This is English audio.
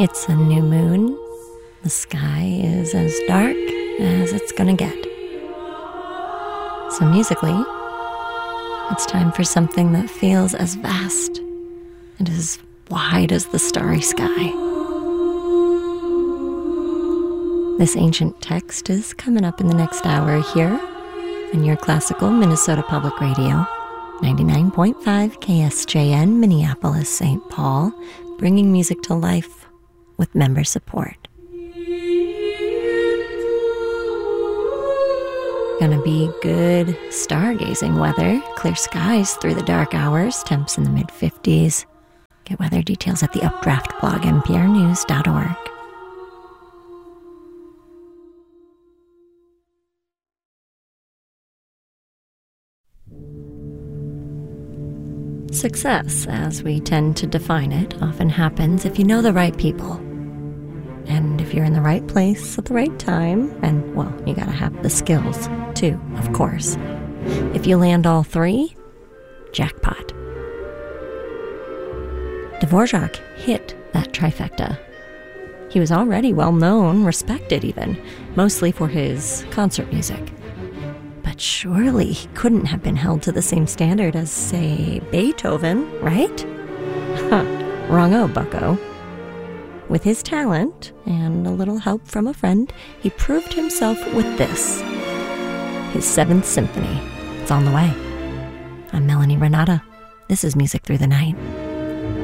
It's a new moon. The sky is as dark as it's gonna get. So musically, it's time for something that feels as vast and as wide as the starry sky. This ancient text is coming up in the next hour here on your classical Minnesota Public Radio, 99.5 KSJN, Minneapolis, St. Paul, bringing music to life with member support. Gonna be good stargazing weather, clear skies through the dark hours, temps in the mid-50s. Get weather details at the Updraft blog, nprnews.org. Success, as we tend to define it, often happens if you know the right people. And if you're in the right place at the right time, and, well, you gotta have the skills, too, of course. If you land all three, jackpot. Dvorak hit that trifecta. He was already well known, respected even, mostly for his concert music. But surely he couldn't have been held to the same standard as, say, Beethoven, right? Wrong-o, bucko. With his talent and a little help from a friend, he proved himself with this. His 7th Symphony. It's on the way. I'm Melanie Renata. This is Music Through the Night.